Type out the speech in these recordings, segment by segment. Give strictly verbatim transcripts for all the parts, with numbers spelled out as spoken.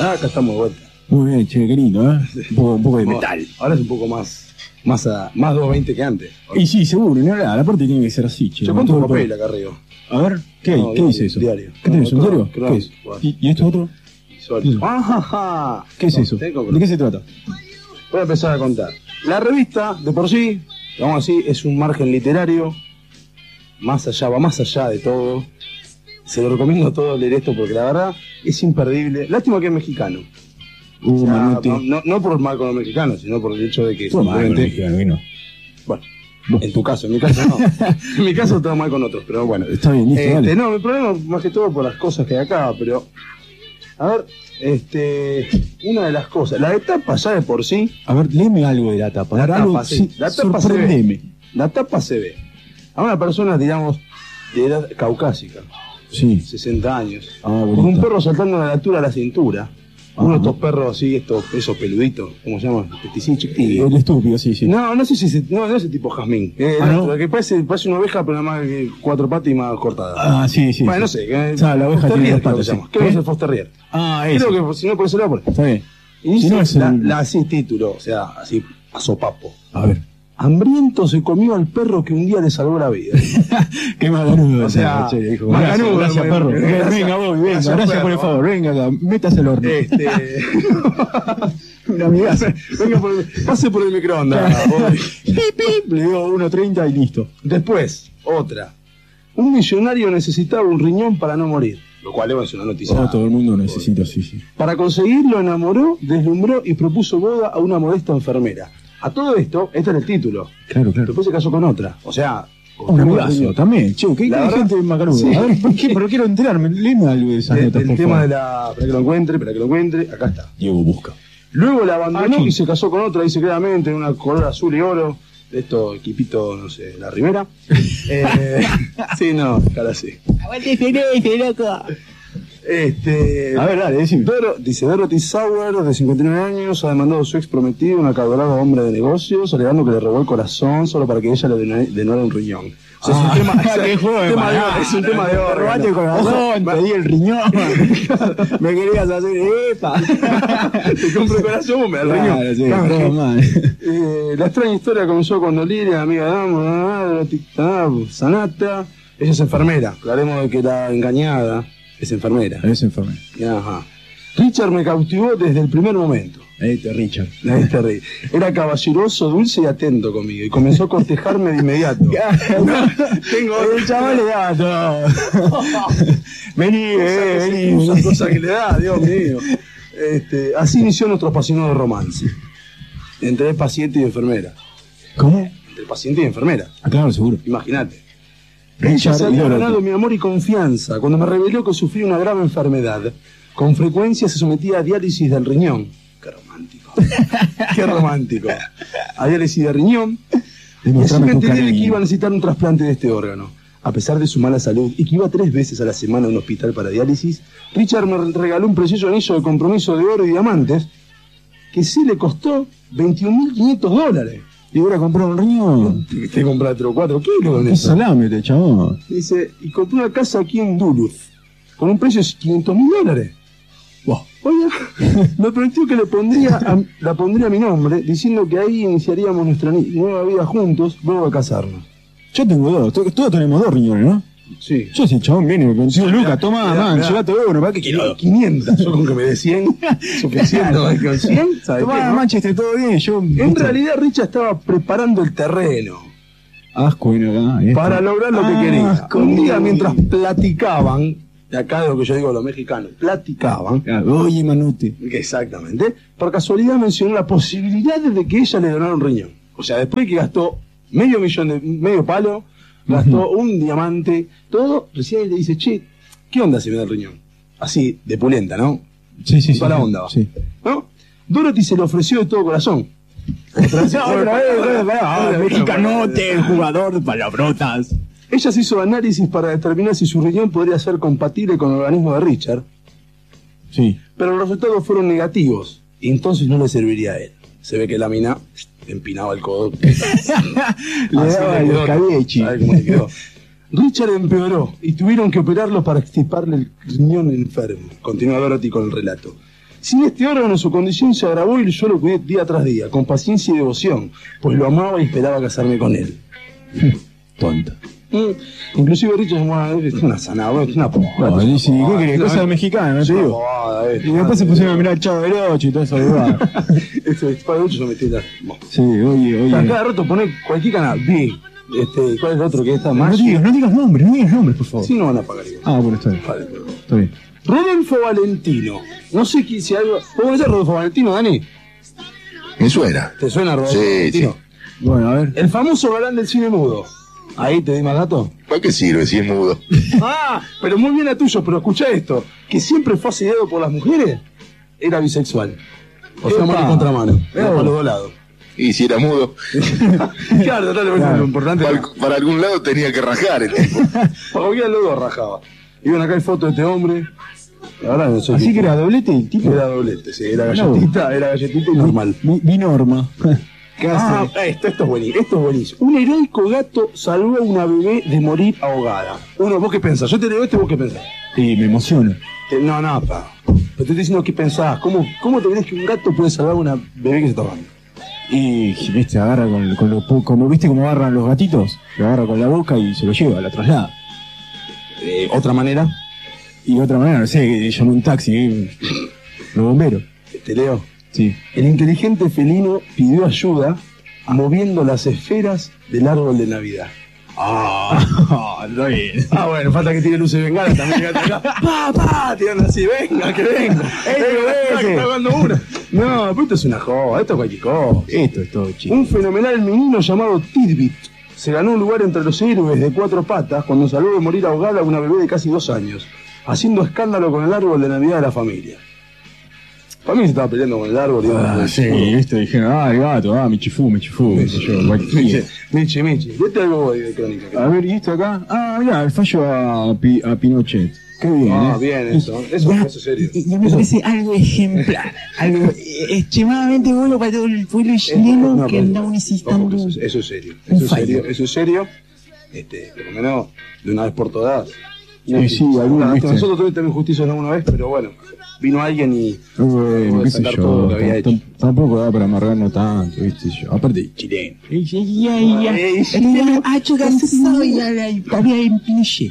Ah, acá estamos de vuelta. Muy bien, che, qué lindo, ¿eh? Un poco, un poco de No, metal. Ahora es un poco más más, a, más doscientos veinte que antes. Y sí, seguro, no, la, la parte tiene que ser así, che. Yo con cuento todo un el papel poder. acá arriba. A ver, ¿qué, No, ¿qué diario, dice eso? diario. ¿Qué tenés, No, en no, serio? creo- ¿Qué es? bueno. ¿Y, ¿Y esto otro? Visual. Sí. Ajá. ¿Qué es No, eso? tengo que- ¿De qué se trata? Voy a empezar a contar. La revista, de por sí, vamos así, es un margen literario. Más allá, va más allá de todo. Se lo recomiendo a todos leer esto porque la verdad es imperdible. Lástima que es mexicano. Uh, O sea, Manuti. no, no, no por mal con los mexicanos, sino por el hecho de que Todo mal con el simplemente- mexicano, ¿qué no? Bueno, en tu caso, en mi caso no. En mi caso todo mal con otros, pero bueno. Está bien, listo, Este, dale. no, mi problema más que todo por las cosas que hay acá, pero a ver, este, una de las cosas, la etapa ya de por sí, A ver, léeme algo de la tapa. la a ver, tapa, algo, sí, la tapa se ve, sorprendeme. la tapa se ve. A una persona, digamos, de edad caucásica, Sí. sesenta años, Ah, con un bonita. perro saltando a la altura de la cintura. Ajá. Uno de estos perros así, estos, esos peluditos, ¿cómo se llaman? Peticín chiquitito. El estúpido, sí, sí. No, no sé si se, no, no es el tipo jazmín. Eh, Ah, el ¿no? otro, que parece, parece una oveja, pero nada más que cuatro patas y más cortada. Ah, sí, sí. bueno, sí. no sé. Eh, O sea, la oveja Foster tiene Terrier, dos creo que patas, se llama. sí. Creo que es ¿Eh? el Foster Terrier. Ah, eso. Creo que si no, por ese lado, por ahí. Está bien. Y dice, Si no es la, el- la- así título, o sea, así a sopapo. A ver. Hambriento se comió al perro que un día le salvó la vida. Qué macanudo. O sea, che, dijo. macanudo, Gracias, muy- perro. gracias. Venga, vos, venga. Gracias, Gracias, por el perro. favor. Venga acá, métase al horno. Este. Una amigazo. Venga, por el- pase por el microondas. voy. Pip, pip, le digo uno treinta y listo. Después, otra. Un millonario necesitaba un riñón para no morir. Lo cual es una noticia. Oh, todo el mundo necesita, sí, sí. Para conseguirlo enamoró, deslumbró y propuso boda a una modesta enfermera. A todo esto, este era el título. Claro, claro. Después se casó con otra. O sea, Un amigazo también. Che, qué La inteligente verdad, macanudo. sí. A ver, ¿por qué? Pero quiero enterarme. Léeme algo de esas de- notas, del por tema favor. de la. Para que lo encuentre, para que lo encuentre, acá está. Diego busca. Luego la abandonó Ah, sí. y se casó con otra, dice claramente, en una color azul y oro. De esto, equipito, no sé, la rimera. eh, sí, no, cara sí. Aguante ese loco. Este. A ver, dale, decime. Doro- dice Dorothy Sauer, de cincuenta y nueve años, ha demandado a su ex prometido, un acalorado hombre de negocios, alegando que le robó el corazón solo para que ella le done- denara un riñón. O sea, Ah, es un tema, o sea, qué joven, tema de- pará. es un tema de Me órgano. robaste el corazón, Ojo, te di el riñón. Me querías hacer epa. te compro el corazón, me da el riñón. Claro, sí, Claro, todo que- mal. Eh, la extraña historia comenzó cuando Lilia, amiga de Amo, Dorothy ah, Sanata, ella es enfermera. Aclaremos de que la engañada es enfermera. Es enfermero. Ajá. Richard me cautivó desde el primer momento. Este Richard. Es terrible. Era caballeroso, dulce y atento conmigo y comenzó a cortejarme de inmediato. Tengo El chaval le da todo. Vení, eh, Esa- vení. esa cosa que le da, Dios mío. Este, así inició nuestro apasionado romance. Entre paciente y enfermera. ¿Cómo? Entre paciente y enfermera. Ah, claro, seguro. Imagínate. Ella Richard se y había Dorothy. ganado mi amor y confianza cuando me reveló que sufría una grave enfermedad. Con frecuencia se sometía a diálisis del riñón. Qué romántico. Qué romántico. A diálisis de riñón. Y así Demostrame me tu enteré de que cariño. iba a necesitar un trasplante de este órgano. A pesar de su mala salud y que iba tres veces a la semana a un hospital para diálisis, Richard me regaló un precioso anillo de compromiso de oro y diamantes que sí le costó veintiún mil quinientos dólares. Y voy a comprar un riñón. Te compraste cuatro kilos en Qué eso. salame este chabón. Dice, y compré una casa aquí en Duluth, con un precio de quinientos mil dólares. Wow. Oye, me prometió que le pondría a, la pondría a mi nombre, diciendo que ahí iniciaríamos nuestra ni- nueva vida juntos, luego de casarnos. Yo tengo dos. to- Todos tenemos dos riñones, ¿no? Sí. Yo si el chabón viene y me consigo Lucas, toma, mirá, man, mirá. llévate uno, ¿para qué quiero? quinientos, yo con que me dé cien, suficiente, ¿no? Con cien, ¿sabes Tomá, qué, no? Manchester, todo bien, yo... En realidad Richard estaba preparando el terreno Asco, ven acá. esto. para lograr lo que Ah, quería. asco. Un día mientras platicaban, de acá de lo que yo digo a los mexicanos, platicaban, Ah, Oye, Manute. exactamente, por casualidad mencionó la posibilidad de que ella le donara un riñón. O sea, después que gastó medio millón de, medio palo, gastó un diamante, todo, recién le dice, che, ¿qué onda si me da el riñón? Así, de pulenta, ¿no? Sí, sí, sí. Toda la sí, onda va. Sí. ¿No? Dorothy se lo ofreció de todo corazón. Otra vez, Otra vez, otra vez, ah, Otra vez, mexicanote, el jugador de palabrotas. Ella se hizo análisis para determinar si su riñón podría ser compatible con el organismo de Richard, Sí. pero los resultados fueron negativos y entonces no le serviría a él. Se ve que la mina empinaba el codo. Le Así daba le el quedó. escabeche. ¿Sabe cómo le quedó? Richard empeoró y tuvieron que operarlo para extirparle el riñón enfermo. Continúa Dorothy con el relato. Sin este órgano su condición se agravó y yo lo cuidé día tras día, con paciencia y devoción, pues lo amaba y esperaba casarme con él. Tonta. Mm. Inclusive Richard bueno, es una zanahoria, es una pomada. No, sí, sí, ¿qué querés? Cosa mexicana, no te digo. Y después se pusieron a mirar el Chavo del Ocho y todo eso de va. Esto es para ocho, yo metí la. Sí, oye, oye. A cada rato poner cualquier canal. Vi. Este, ¿cuál es el otro que está más? No digas, no digas nombres, no digas nombres, por favor. Sí, no van a pagar igual. Ah, bueno, está bien. Vale. Está bien. Rodolfo Valentino. No sé qui- si algo. ¿Vos conocés a Rodolfo Valentino, Dani? Me suena. ¿Te suena Rodolfo Sí, Valentino? Bueno, a ver. El famoso galán del cine mudo. Ahí te di más datos. ¿Para qué sirve si es mudo? Ah, pero muy bien a tuyo, pero escuchá esto. Que siempre fue asediado por las mujeres, era bisexual. O sea, Epa. mano y contramano. Era Epa. para los dos lados. Y si era mudo, Claro, totalmente Claro. lo importante. para, Para, para algún lado tenía que rajar el tipo. para cualquiera de los dos rajaba. Y bueno, acá hay fotos de este hombre. La verdad no sé. Así qué- que era doblete el tipo. Era doblete, sí, era No. galletita, era galletita y normal. Vi, vi Norma. ¿Qué Ah, hace? esto, esto es buenísimo, esto es buenísimo. Un heroico gato salvó a una bebé de morir ahogada. Uno, ¿vos qué pensás? Yo te leo esto y vos qué pensás. Sí, me emociono. Te- no, no, pa. Pero te estoy diciendo qué pensás. ¿Cómo, cómo te crees que un gato puede salvar a una bebé que se está ahogando? Y viste, agarra con, con lo po- como viste cómo agarran los gatitos, lo agarra con la boca y se lo lleva, la traslada. Eh, Otra manera, Y de otra manera, no sé, llama un taxi, eh, los bomberos. te leo. Sí. El inteligente felino pidió ayuda moviendo las esferas del árbol de Navidad. Ah, está bien. Ah, bueno, falta que tire luces de bengala también. Acá. ¡Pa, pa! Tirando así, venga, que venga. ¡Ey, venga, que está dando una! No, pero esto es una joda, esto es cualquier cosa. Esto es todo, chicos. Un fenomenal menino llamado Tidbit se ganó un lugar entre los héroes de cuatro patas cuando salvó de morir ahogada a una bebé de casi dos años, haciendo escándalo con el árbol de Navidad de la familia. Para mí se estaba peleando con el árbol. Y Ah, sí, viste, dijeron, ah, el gato, ah, Michifú, Michifú, qué sé yo, cualquier- Michi, Michi, Michi. Vete algo hoy de crónica. A ver, ¿y esto acá? Ah, mirá, el fallo a, Pi- a Pinochet. Qué bien, Ah, ¿eh? bien eso. Eso, eso es serio. Y me parece algo ejemplar, algo eh, extremadamente bueno para todo el pueblo chileno No, que pero- andamos necesitando. ojo, Eso, es- eso es serio. un Eso es fallo. serio. Eso es serio. Este, por lo menos de una vez por todas. Sí, sí, algunos, Hasta viste. nosotros tuvimos también justicia alguna vez, pero bueno, vino alguien y Bueno, pudo qué sé sacar todo yo, lo que había tam- hecho. tam- tampoco da para amargarnos tanto, viste yo. Aparte, chileno. Y ya, y ya. Ey, Estoy hecho cansado y a la historia en Pinochet.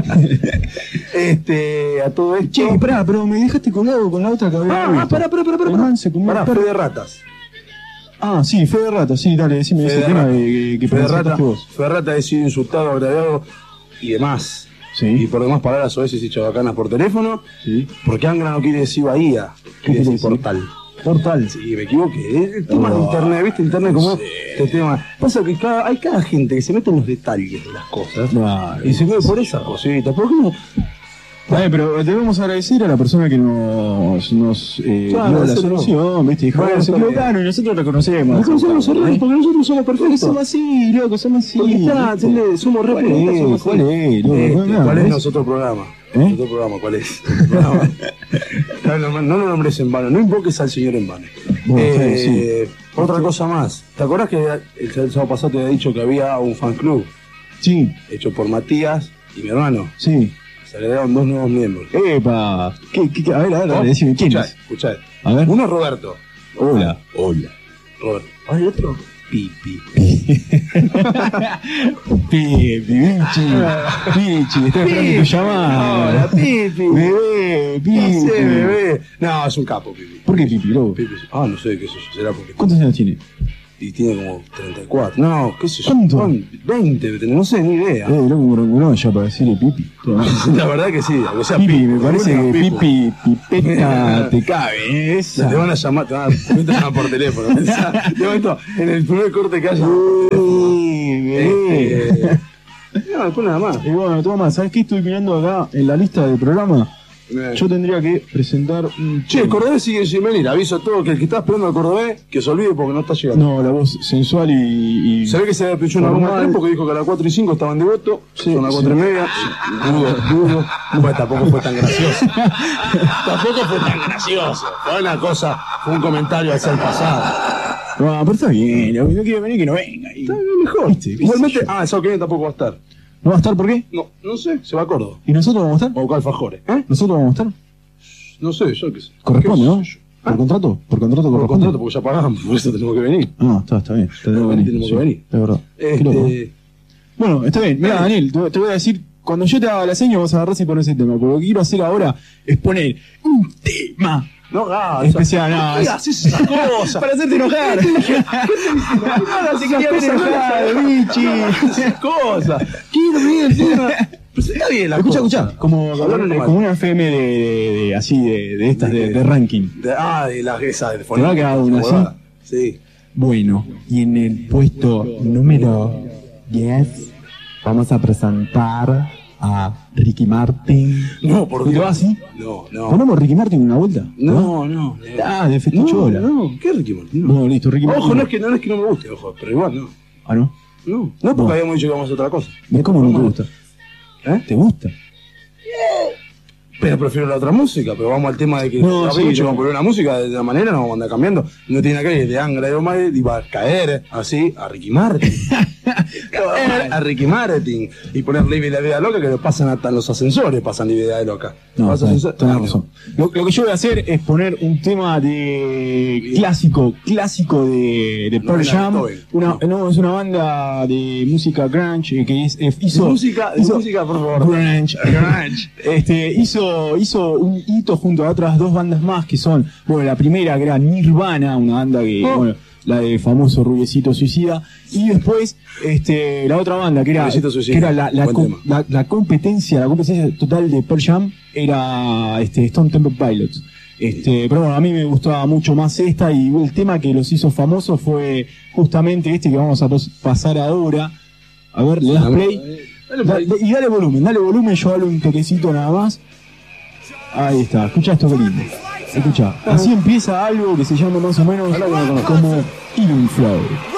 Este, a todo esto. Che, pará, pero me dejaste colgado con la otra que había Ah, ah, visto. pará, pará, pará, pará. El man se comió Pará, un perro. fe de ratas. Ah, sí, Fede Rata, sí, dale, decime Fe ese de tema rata. de, que, que Fe de rata. presentaste vos. Fe de rata ha sido insultado, agraviado y demás. Y Sí, por demás palabras a veces y chavacanas por teléfono. sí. Porque Angra no quiere decir Bahía, quiere decir decir? portal. Portal. Sí, me equivoqué. El, el tema de Oh, internet, ¿viste? Internet como sí. este tema. Pasa que cada, hay cada gente que se mete en los detalles de las cosas. Claro. Y se mueve por esas cositas. ¿Por qué no? Eh, pero debemos agradecer a la persona que nos, nos eh, Claro, dio la eso no. solución, ¿viste? Dijo, Bueno, "Ah, se está bien. equivocaron y nosotros reconocemos. No conocemos los errores porque nosotros somos Porque perfectos. somos así, loco, somos así. Porque está, ¿viste? ¿entendés? Somos re ¿Cuál pelotas, es? somos ¿Cuál así. es, loco? Este, ¿Cuál ¿Cuál es es? nuestro programa? ¿Eh? Nuestro programa, ¿cuál es? Programa. No, no, no lo nombres en vano, no invoques al Señor en vano. Bueno, Eh, Otra cosa más. ¿Te acordás que el sábado pasado te había dicho que había un fan club Sí, hecho por Matías y mi hermano? sí. Se agregaron dos nuevos miembros. Epa. ¿Qué, qué, qué? A ver, a ver, Oh, decime, ¿quién escuchá, es? escuchá. A ver. Uno es Roberto. Hola. Hola. Roberto. ¿Ah, el otro? Pipi. Pipi, Pichi. Pichi, estoy esperando tu llamada. Hola, Pipi. Bebé, Pipi. ¿Qué hace, bebé? No, es un capo, Pipi. ¿Por qué Pipi, loco? Pipi. Ah, no sé qué sé yo. Será porque. ¿Cuántos años tiene? Y tiene como treinta y cuatro. No, qué sé yo. ¿Cuánto? Son veinte, no sé, ni idea. Eh, loco, un orgulón ya para decirle Pipi. La verdad que sí, aunque sea Pipi, me parece alguna que Pipo. Pipi, Pipeta, te cabe esa. Te van a llamar, te van a, te van a llamar por teléfono. Pensá, de momento, en el primer corte que haya. Eh, bebé. Este, no, después nada más. Y bueno, toma, ¿sabes qué estoy mirando acá en la lista del programa? Yo tendría que presentar un... Che, el cordobés sigue sin venir. Aviso a todo que el que está esperando al cordobés, que se olvide porque no está llegando. No, la voz sensual y... y... Se ve que se había pillado una Normal. goma de tren porque dijo que a las cuatro y cinco estaban de voto. Sí, son las sí. cuatro y media. Dudo, dudo. Bueno, tampoco fue tan gracioso. Tampoco fue tan gracioso. Fue una cosa, fue un comentario hacia el pasado. No, pero está bien, no quiere venir que no venga. Y... Está bien, mejor. ¿Viste? ¿Viste? Igualmente, ah, el sábado que viene tampoco va a estar. ¿No va a estar por qué? No, no sé, se va a Córdoba. ¿Y nosotros vamos a estar? O a buscar alfajores. ¿Eh? ¿Nosotros vamos a estar? No sé, yo qué sé. Corresponde, ¿Qué ¿no? sé yo? ¿Por ¿Ah? contrato? ¿Por contrato Por corresponde? contrato, porque ya pagamos, por eso tenemos que venir. Ah, está, está bien. Tenemos que venir. Tenemos que sí, venir. Es verdad. Qué loco. Este, Bueno, está bien. Mira, Dale. Daniel, te, te voy a decir, cuando yo te haga la seña vas a agarrarse con ese tema. Porque lo que quiero hacer ahora es poner un tema no, ah, especial. No, ¿qué es- haces esas cosas? para hacerte enojar. Ahora sí quería ver enojado, bichi. Esas cosas. Quiero ver el tema. Pues está bien la Escucha, cosa. escucha, como, Hablar como, normal. como una F M de, de, de- así de, de estas de, de ranking. De- ah, de las esas de ¿Te va a quedar una así? huevada. Sí. Bueno, y en el puesto número diez vamos a presentar a Ricky Martin. No, por ¿Te Dios. va así? No, no. ¿Ponemos Ricky Martin una vuelta? No, no. Ah, de No, festichola. no, ¿qué Ricky Martin? No. Bueno, listo, Ricky Martin. Ojo, no es, que, no es que no me guste, ojo, pero igual no. Ah, ¿no? No, no es porque No. habíamos dicho que vamos a hacer otra cosa. ¿Ves cómo no te gusta? ¿Eh? ¿Te gusta? Pero prefiero la otra música, pero vamos al tema de que No, no, sí, sí, no. vamos a poner una música de la manera, no vamos a andar cambiando. No tiene nada que ver de Angra de Omar y va a caer así a Ricky Martin. caer a Ricky Martin y poner Live la vida loca que lo pasan hasta en los ascensores, pasan Live la vida loca. No, Los tenés, ascensores- tenés Ah, no. razón. Lo, lo que yo voy a hacer es poner un tema de clásico, clásico de, de No, Pearl no, Jam. Beethoven. Una, no, es una banda de música grunge eh, que es, eh, hizo De música, de hizo- música, por favor. grunge, grunge. Este, hizo, hizo un hito junto a otras dos bandas más que son, bueno, la primera que era Nirvana, una banda que, Oh. bueno, la de famoso Rubiecito Suicida, y después este, la otra banda que era, Rubiecito Suicida, que era la, la, buen co- tema. la, la competencia, la competencia total de Pearl Jam era este, Stone Temple Pilots. Este, pero bueno, a mí me gustaba mucho más esta y el tema que los hizo famosos fue justamente este que vamos a tos- pasar ahora. A ver, le das play. Dale Da- play. y dale volumen, dale volumen, yo hablo un toquecito nada más. Ahí está, escucha esto que lindo. Escucha, así empieza algo que se llama más o menos como Even Flow.